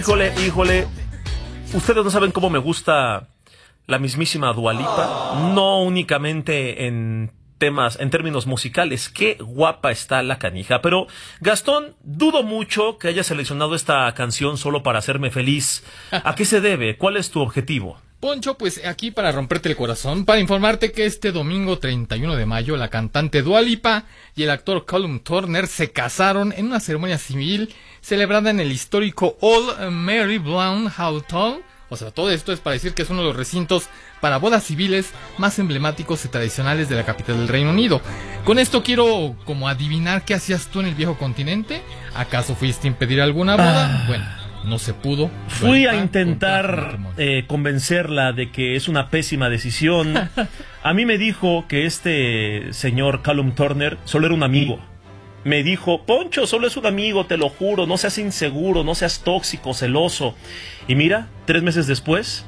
Híjole, ustedes no saben cómo me gusta la mismísima Dua Lipa, no únicamente en términos musicales. Qué guapa está la canija. Pero, Gastón, dudo mucho que hayas seleccionado esta canción solo para hacerme feliz. ¿A qué se debe? ¿Cuál es tu objetivo? Poncho, pues aquí para romperte el corazón, para informarte que este domingo 31 de mayo la cantante Dua Lipa y el actor Callum Turner se casaron en una ceremonia civil celebrada en el histórico Old Mary Brown Hall. O sea, todo esto es para decir que es uno de los recintos para bodas civiles más emblemáticos y tradicionales de la capital del Reino Unido. Con esto quiero como adivinar qué hacías tú en el viejo continente. ¿Acaso fuiste a impedir alguna boda? Bueno, no se pudo. Fui a intentar convencerla de que es una pésima decisión. A mí me dijo que este señor Callum Turner solo era un amigo. Me dijo, Poncho, solo es un amigo, te lo juro, no seas inseguro, no seas tóxico, celoso. Y mira, 3 meses después,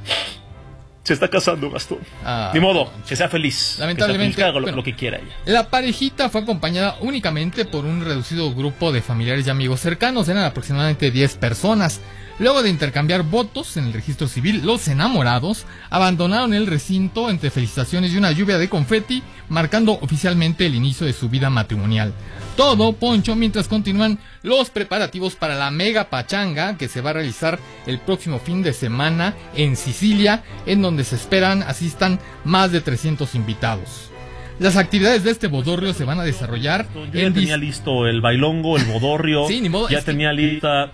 se está casando, Gastón. Ni modo, que sea feliz. Lamentablemente, que haga lo que quiera ella. La parejita fue acompañada únicamente por un reducido grupo de familiares y amigos cercanos, eran aproximadamente 10 personas. Luego de intercambiar votos en el registro civil, los enamorados abandonaron el recinto entre felicitaciones y una lluvia de confeti, marcando oficialmente el inicio de su vida matrimonial. Todo, Poncho, mientras continúan los preparativos para la mega pachanga que se va a realizar el próximo fin de semana en Sicilia, en donde se esperan asistan más de 300 invitados. Las actividades de este bodorrio se van a desarrollar. Yo ya tenía listo el bailongo, el bodorrio. Sí, ni modo, ya tenía lista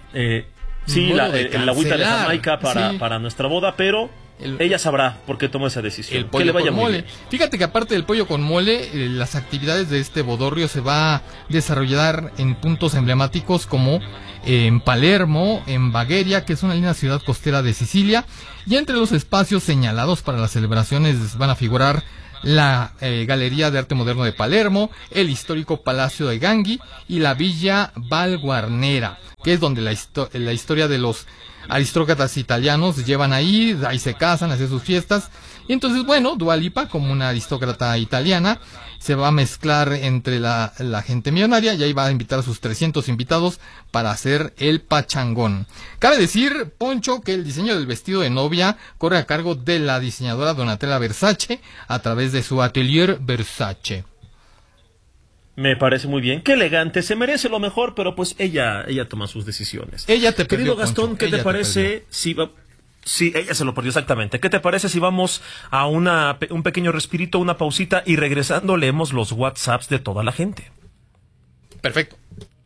el agüita de Jamaica para nuestra boda, pero ella sabrá por qué tomó esa decisión. El pollo con mole. Fíjate que aparte del pollo con mole, las actividades de este bodorrio se va a desarrollar en puntos emblemáticos como en Palermo, en Bagheria, que es una linda ciudad costera de Sicilia, y entre los espacios señalados para las celebraciones van a figurar la Galería de Arte Moderno de Palermo, el histórico Palacio de Ganghi y la Villa Valguarnera, que es donde la historia de los aristócratas italianos llevan ahí se casan, hacen sus fiestas. Y entonces, bueno, Dua Lipa, como una aristócrata italiana, se va a mezclar entre la gente millonaria y ahí va a invitar a sus 300 invitados para hacer el pachangón. Cabe decir, Poncho, que el diseño del vestido de novia corre a cargo de la diseñadora Donatella Versace a través de su atelier Versace. Me parece muy bien, qué elegante, se merece lo mejor, pero pues ella toma sus decisiones. Ella te Querido perdió, Gastón, Poncho, ¿qué te parece si va... Sí, ella se lo perdió exactamente. ¿Qué te parece si vamos a un pequeño respirito, una pausita y regresando leemos los WhatsApps de toda la gente? Perfecto.